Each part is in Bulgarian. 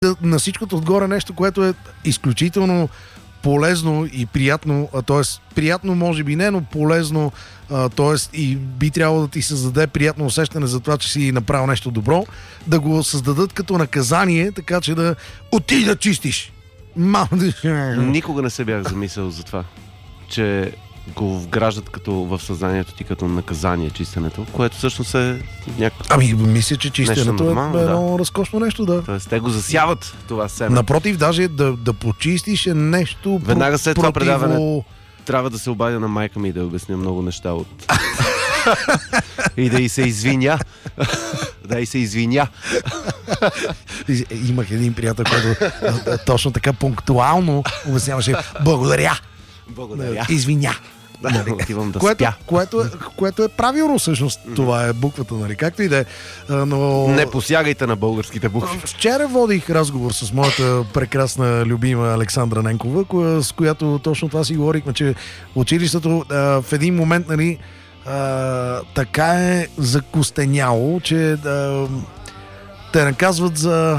на всичкото отгоре нещо, което е изключително полезно и приятно, т.е. приятно може би не, но полезно, т.е. и би трябвало да ти създаде приятно усещане за това, че си направил нещо добро, да го създадат като наказание, така че да отиди да чистиш. Никога не се бях замислял за това, че го вграждат като в съзнанието ти като наказание чистенето, което всъщност е някакво... Ами, мисля, че чистенето нормално, е едно разкошно нещо, да. Тоест, те го засяват това семе. Напротив, даже да почистиш е нещо... Веднага след това предаване трябва да се обадя на майка ми и да обясня много неща от... и да й се извиня. Да й се извиня. Имах един приятел, който точно така пунктуално обясняваше благодаря. Благодаря. Извиня. Отивам да спя. Което е правилно всъщност. Това е буквата, нали? Както и да е. Но... Не посягайте на българските букви. Вчера водих разговор с моята прекрасна любима Александра Ненкова, с която точно това си говорихме, че училището в един момент, нали, така е закостеняло, че те наказват за...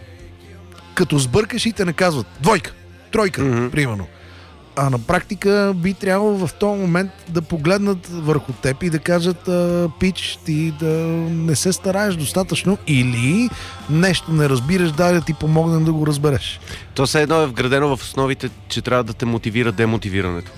Като сбъркаш и те наказват. Двойка, тройка, примерно. А на практика би трябвало в този момент да погледнат върху теб и да кажат пич, ти да не се стараеш достатъчно или нещо не разбираш, да ти помогнем да го разбереш. То все едно е вградено в основите, че трябва да те мотивира демотивирането.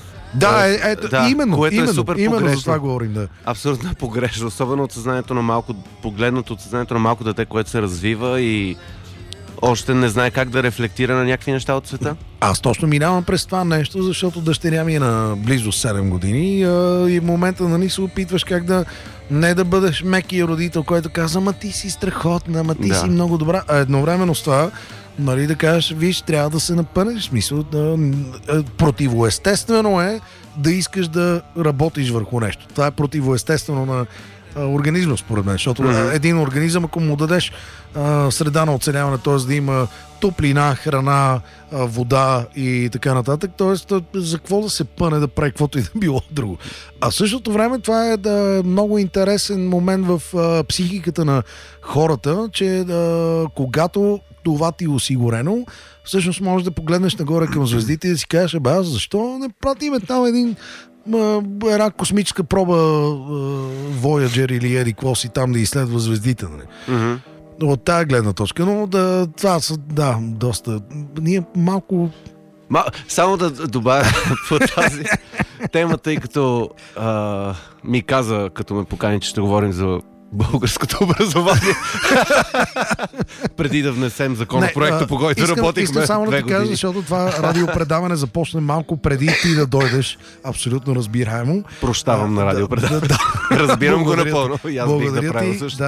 Да, именно е супер погрешно. За това говорим, да. Абсолютно е погрешно, особено от съзнанието на малко, погледнато от съзнанието на малко дете, което се развива и още не знае как да рефлектира на някакви неща от света. Аз точно минавам през това нещо, защото дъщеря ми е на близо 7 години и в момента, нали, се опитваш как да не да бъдеш мекия родител, който казва, ама ти си страхотна, ама ти си много добра. А едновременно с това, нали, да кажеш, виж, трябва да се напънеш. В смисъл, противоестествено е да искаш да работиш върху нещо. Това е противоестествено на организма, според мен, защото един организъм, ако му дадеш среда на оцеляване, т.е. да има топлина, храна, вода и така нататък, т.е. за какво да се пъне да прави каквото и да било друго. А в същото време това е много интересен момент в психиката на хората, че когато това ти е осигурено, всъщност можеш да погледнеш нагоре към звездите и да си кажеш, аз защо не пратиме там една космическа проба Voyager или еди какво си там да изследва звездите. Нали? От тая гледна точка, но това са, доста... Ние малко... Само да добавя по тази тема, тъй като ми каза, като ме покани, че ще говорим за българското образование. Преди да внесем законопроекта, по който работихме. Искам само да ти кажа, защото това радиопредаване започне малко преди ти да дойдеш. Абсолютно разбираемо. Прощавам на радиопредаване. Разбирам го напълно. И аз бих направил също.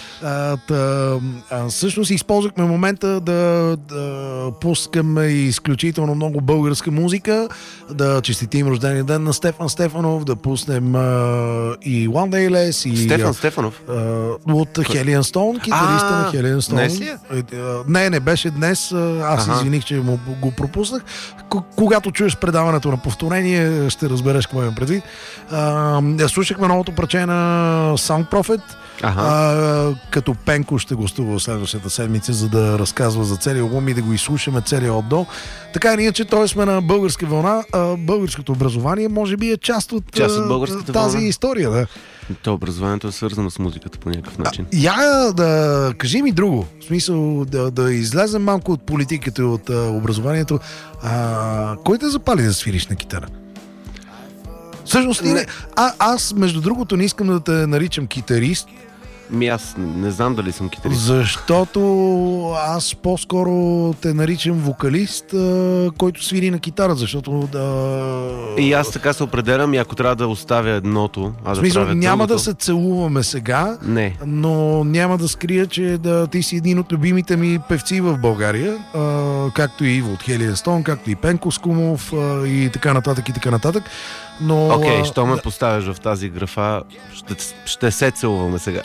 Всъщност използвахме момента да пускаме изключително много българска музика, да честитим рождения ден на Стефан Стефанов, да пуснем и One Day Less и... Стефан Стефанов? От Хелиан Стоун, китариста на Хелиан Стоун. Днес ли е? Не беше днес. Аз извиних, че го пропуснах. Когато чуеш предаването на повторение, ще разбереш какво имам предвид. Слушахме новото парче на Sound Prophet. Като Пенко ще гостува следващата седмица, за да разказва за целия албум и да го изслушаме целия от до. Така ние, че той сме на българска вълна. Българското образование може би е част от тази история. Да. То образованието е свързано с музиката по някакъв начин. Да кажи ми друго. В смисъл да излезем малко от политиката и от образованието. Кой те запали да свириш на китара? Всъщност, аз, между другото, не искам да те наричам китарист. Аз не знам дали съм китарист. Защото аз по-скоро те наричам вокалист, който свири на китара, защото И аз така се определям и ако трябва да оставя едното, в смисъл, няма да се целуваме сега, но няма да скрия, че ти си един от любимите ми певци в България, както и Иво от Хелиан Стоун, както и Пенко Скумов и така нататък и така нататък. Окей, що ме поставяш в тази графа, ще се целуваме сега.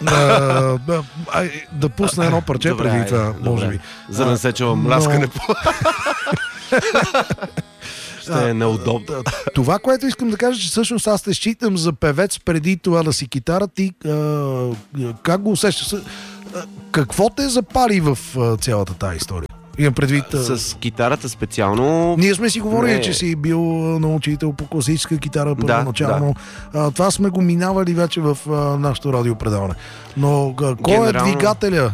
Да пусна едно парче преди това, може би. За да не се чувам мляскане по... Ще е неудобно. Това, което искам да кажа, че всъщност аз те считам за певец преди това да си китара. Ти как го усещаш? какво те запали в цялата тази история? Имам предвид... С китарата специално... Ние сме си говорили, че си бил на учител по класическа китара първоначално. Това сме го минавали вече в нашото радиопредаване. Но кой е двигателя?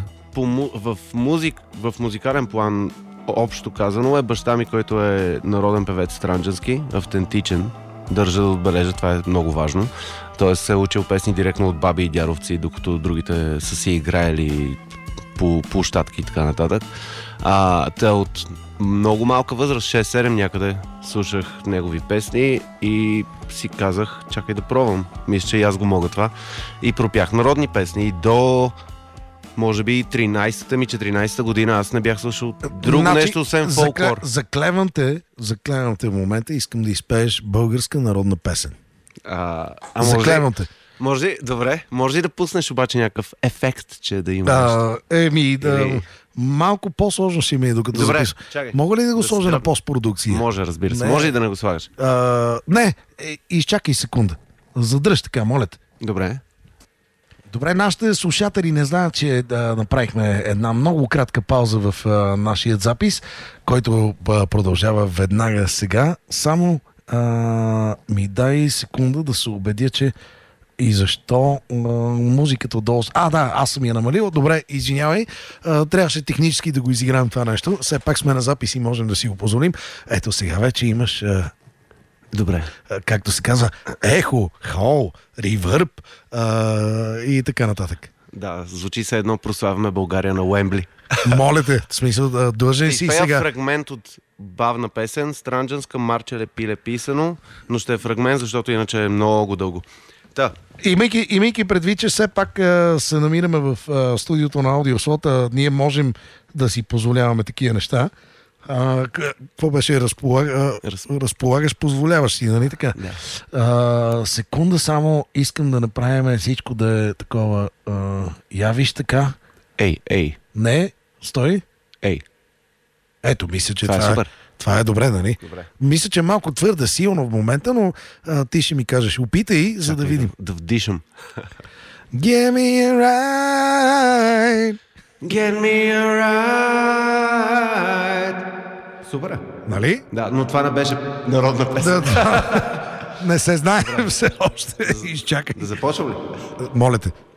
В музикален план, общо казано, е баща ми, който е народен певец странджански, автентичен. Държа да отбележа, това е много важно. Тоест се е учил песни директно от баби и дядовци, докато другите са си играели по площадки и така нататък. Те от много малка възраст, 6-7 някъде, слушах негови песни и си казах, чакай да пробвам. Мисля, че и аз го мога това. И пропях народни песни. И до, може би, 13-та ми, 14-та година аз не бях слушал друго нещо, освен фолклор. Заклевам те в момента, искам да изпееш българска народна песен. Заклевам те. Може ли да пуснеш обаче някакъв ефект, че да има нещо? Малко по-сложно си ми е, докато записвам. Мога ли да го сложа на постпродукция? Може, разбира се. Може и да не го слагаш. Не, изчакай секунда. Задръж така, моля те. Добре, нашите слушатели не знаят, че направихме една много кратка пауза в нашия запис, който продължава веднага сега. Само ми дай секунда да се убедя, че и защо музиката отдолу... аз съм я намалил. Добре, извинявай. Трябваше технически да го изиграем това нещо. Все пак сме на запис и можем да си го позволим. Ето сега вече имаш... Добре. Както се казва, ехо, хол, ревърб и така нататък. Да, звучи се едно прославяме България на Уембли. Моля те, в смисъл, длъжен си сега. Фрагмент от бавна песен, странджанска, Марчеле пиле писано, но ще е фрагмент, защото иначе е много дълго. Имайки предвид, че все пак се намираме в студиото на Аудиослот, ние можем да си позволяваме такива неща. Какво беше? Разполагаш, позволяваш си, нали така? Да. Секунда само, искам да направим всичко да е такова. Я виж така. Ей. Не, стой. Ей. Ето, мисля, че това е супер. Това е добре, нали? Добре. Мисля, че е малко твърде силно в момента, но ти ще ми кажеш. Опитай, за да видим. Да вдишам. Give me a ride. Get me a ride. Супер. Нали? Да, но това не беше народна песен. Не се знае все още. Изчакай. Да започвам ли? Моля те.